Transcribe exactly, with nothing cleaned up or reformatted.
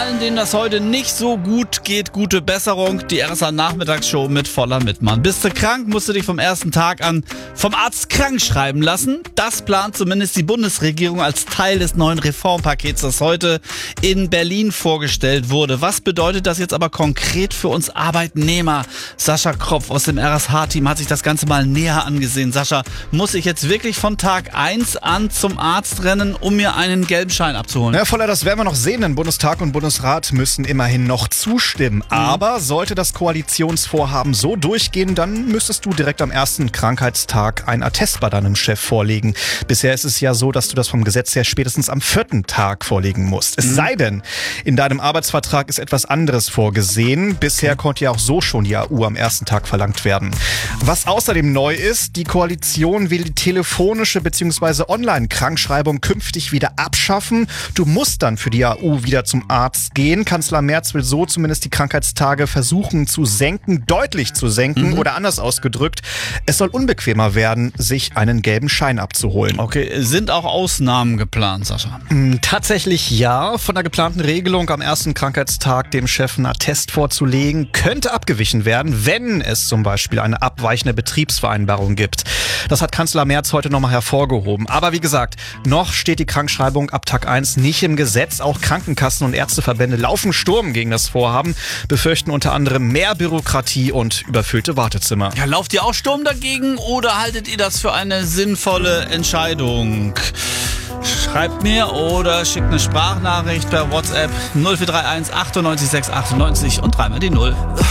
allen, denen das heute nicht so gut geht, gute Besserung. Die R S A-Nachmittagsshow mit Voller Mittmann. Bist du krank, musst du dich vom ersten Tag an vom Arzt krank schreiben lassen. Das plant zumindest die Bundesregierung als Teil des neuen Reformpakets, das heute in Berlin vorgestellt wurde. Was bedeutet das jetzt aber konkret für uns Arbeitnehmer? Sascha Kropf aus dem R S H-Team hat sich das Ganze mal näher angesehen. Sascha, muss ich jetzt wirklich von Tag eins an zum Arzt rennen, um mir einen gelben Schein abzuholen? Ja, Voller, das werden wir noch sehen, denn Bundestag und Bundesrat müssen immerhin noch zustimmen. Mhm. Aber sollte das Koalitionsvorhaben so durchgehen, dann müsstest du direkt am ersten Krankheitstag einen Attest bei deinem Chef vorlegen. Bisher ist es ja so, dass du das vom Gesetz her spätestens am vierten Tag vorlegen musst. Es mhm. sei denn, in deinem Arbeitsvertrag ist etwas anderes vorgesehen. Bisher konnte ja auch so schon die A U am ersten Tag verlangt werden. Was außerdem neu ist, die Koalition will die telefonische bzw. Online-Krankschreibung künftig wieder abschaffen. Du musst dann für die A U wieder zum Arzt gehen. Kanzler Merz will so zumindest die Krankheitstage versuchen zu senken, deutlich zu senken mhm. oder anders ausgedrückt, es soll unbequemer werden, sich einen gelben Schein abzuholen. Okay, sind auch Ausnahmen geplant, Sascha? Tatsächlich ja. Von der geplanten Regelung, am ersten Krankheitstag dem Chef einen Attest vorzulegen, könnte abgewichen werden, wenn es zum Beispiel eine abweichende Betriebsvereinbarung gibt. Das hat Kanzler Merz heute nochmal hervorgehoben. Aber wie gesagt, noch steht die Krankschreibung ab Tag eins nicht im Gesetz. Auch Krankenkassen und Ärzteverbände laufen Sturm gegen das Vorhaben, befürchten unter anderem mehr Bürokratie und überfüllte Wartezimmer. Ja, lauft ihr auch Sturm dagegen oder haltet ihr das für eine sinnvolle Entscheidung? Schreibt mir oder schickt eine Sprachnachricht per WhatsApp null vier drei eins achtundneunzig sechs achtundneunzig und dreimal die Null.